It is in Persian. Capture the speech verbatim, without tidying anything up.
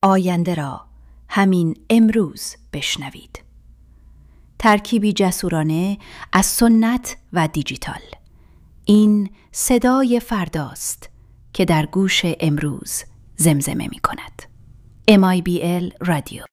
آینده را همین امروز بشنوید. ترکیبی جسورانه از سنت و دیجیتال. این صدای فرداست که در گوش امروز زمزمه می کند. ام آی بی ال رادیو.